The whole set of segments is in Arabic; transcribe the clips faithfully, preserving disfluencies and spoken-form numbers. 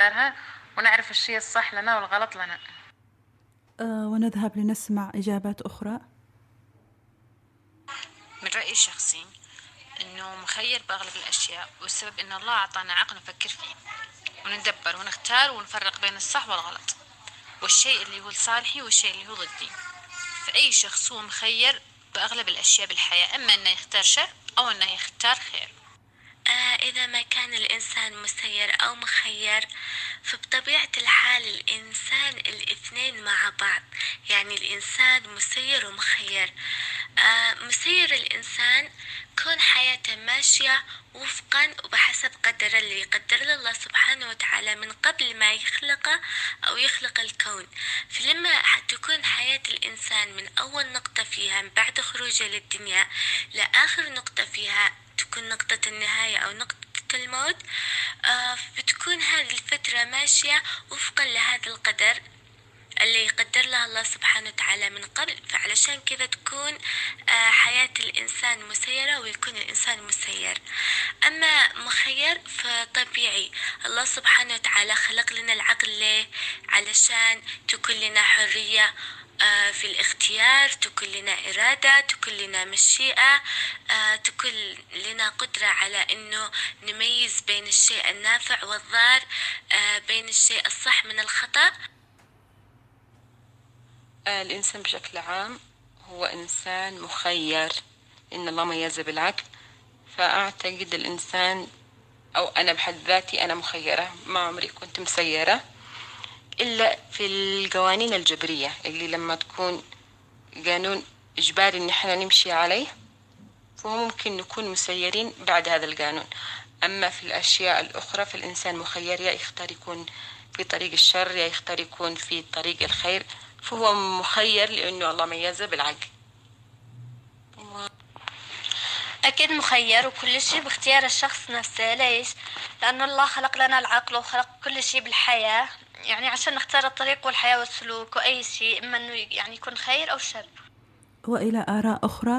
نختارها ونعرف الشيء الصح لنا والغلط لنا. أه ونذهب لنسمع إجابات أخرى. من رأيي الشخصي إنه مخير بأغلب الأشياء، والسبب إن الله أعطانا عقل نفكر فيه وندبر ونختار ونفرق بين الصح والغلط والشيء اللي هو صالحي والشيء اللي هو ضدي. فأي شخص هو مخير بأغلب الأشياء بالحياة، إما أنه يختار شر أو أنه يختار خير. آه إذا ما كان الإنسان مسير أو مخير، فبطبيعة الحال الإنسان الاثنين مع بعض، يعني الإنسان مسير ومخير. آه مسير الإنسان كون حياته ماشية وفقا وبحسب قدر اللي يقدر له الله سبحانه وتعالى من قبل ما يخلقه أو يخلق الكون. فلما تكون حياة الإنسان من أول نقطة فيها من بعد خروجه للدنيا لآخر نقطة فيها تكون نقطة النهاية أو نقطة الموت، آه بتكون هذه الفترة ماشية وفقا لهذا القدر اللي يقدر له الله سبحانه وتعالى من قبل. فعلشان كذا تكون آه حياة الإنسان مسيرة ويكون الإنسان مسير. أما مخير فطبيعي الله سبحانه وتعالى خلق لنا العقل ليه؟ علشان تكون لنا حرية في الاختيار، تكون لنا إرادة، تكون لنا مشيئة، تكون لنا قدرة على أنه نميز بين الشيء النافع والضار، بين الشيء الصح من الخطأ. الإنسان بشكل عام هو إنسان مخير، إن الله ميز بالعقل. فأعتقد الإنسان أو أنا بحد ذاتي أنا مخيرة، ما عمري كنت مسيرة إلا في القوانين الجبرية اللي لما تكون قانون إجباري إن إحنا نمشي عليه فهو ممكن نكون مسيرين بعد هذا القانون. أما في الأشياء الأخرى فالإنسان مخير، يا يختار يكون في طريق الشر يا يختار يكون في طريق الخير، فهو مخير لأنه الله ميزه بالعقل. أكيد مخير، وكل شيء باختيار الشخص نفسه. ليش؟ لأنه الله خلق لنا العقل وخلق كل شيء بالحياة، يعني عشان نختار الطريق والحياة والسلوك وأي شيء، إما إنه يعني يكون خير أو شر. وإلى آراء أخرى.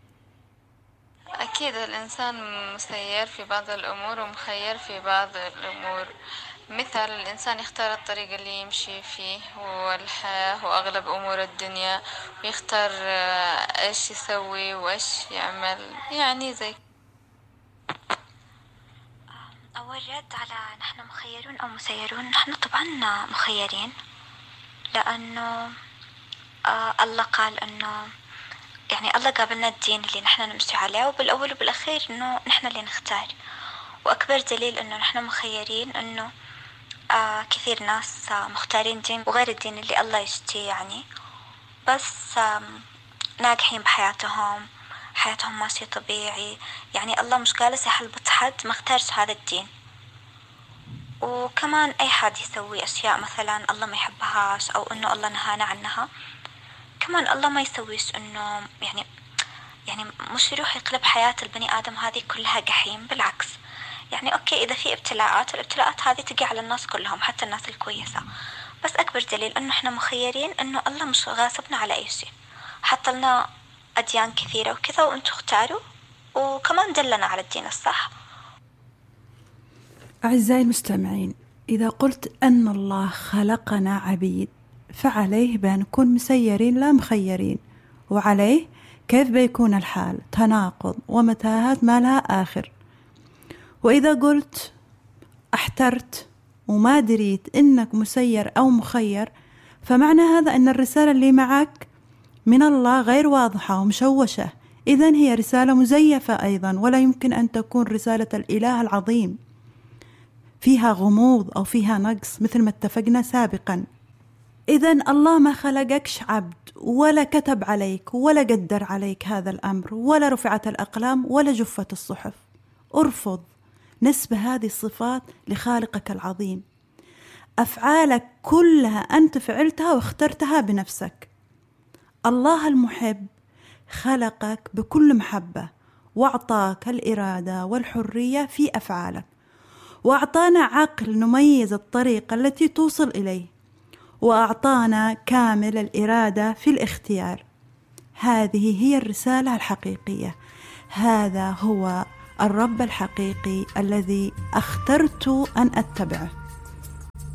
أكيد الإنسان مسير في بعض الأمور ومخير في بعض الأمور. مثال الإنسان يختار الطريق اللي يمشي فيه والحياة وأغلب أمور الدنيا، ويختار إيش يسوي وإيش يعمل، يعني زي. أول رد على نحن مخيرون أو مسيرون، نحن طبعا مخيرين، لأنه آه الله قال أنه يعني الله قابلنا الدين اللي نحن نمشي عليه، وبالأول وبالأخير أنه نحن اللي نختار. وأكبر دليل أنه نحن مخيرين أنه آه كثير ناس آه مختارين دين وغير الدين اللي الله يشتيه، يعني بس آه ناجحين بحياتهم، حياتهم ماشية طبيعي. يعني الله مش جالس يحلبط حد ما اختارش هذا الدين. وكمان أي حد يسوي أشياء مثلا الله ما يحبهاش أو إنه الله نهانا عنها، كمان الله ما يسويش إنه يعني يعني مش يروح يقلب حياة البني آدم هذه كلها جحيم. بالعكس، يعني أوكي إذا في ابتلاءات، الابتلاءات هذه تجي على الناس كلهم حتى الناس الكويسة، بس أكبر دليل إنه إحنا مخيرين إنه الله مش غاصبنا على أي شيء. حط لنا أديان كثيرة وكذا وأنتوا اختاروا، وكمان دلنا على الدين الصح. أعزائي المستمعين، إذا قلت أن الله خلقنا عبيد فعليه بنكون مسيرين لا مخيرين، وعليه كيف بيكون الحال؟ تناقض ومتاهات ما لها آخر. وإذا قلت احترت وما دريت إنك مسير أو مخير، فمعنى هذا أن الرسالة اللي معك من الله غير واضحة ومشوشة، إذن هي رسالة مزيفة أيضا، ولا يمكن أن تكون رسالة الإله العظيم، فيها غموض أو فيها نقص مثل ما اتفقنا سابقا. إذن الله ما خلقكش عبد، ولا كتب عليك ولا قدر عليك هذا الأمر، ولا رفعت الأقلام ولا جفت الصحف. ارفض نسبة هذه الصفات لخالقك العظيم. أفعالك كلها أنت فعلتها واخترتها بنفسك. الله المحب خلقك بكل محبة، وأعطاك الإرادة والحرية في أفعالك، وأعطانا عقل نميز الطريقة التي توصل إليه، وأعطانا كامل الإرادة في الاختيار. هذه هي الرسالة الحقيقية، هذا هو الرب الحقيقي الذي اخترت أن أتبعه.